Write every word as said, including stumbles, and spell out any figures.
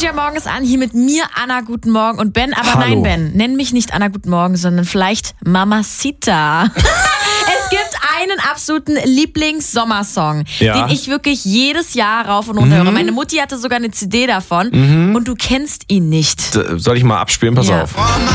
ja morgens an, hier mit mir, Anna, guten Morgen und Ben. Aber Hallo. nein, Ben, nenn mich nicht Anna, guten Morgen, sondern vielleicht Mamacita. Es gibt einen absoluten Lieblings-Sommersong, Ja. den ich wirklich jedes Jahr rauf und runter höre. Meine Mutti hatte sogar eine C D davon und du kennst ihn nicht. Soll ich mal abspielen? Pass Ja. auf.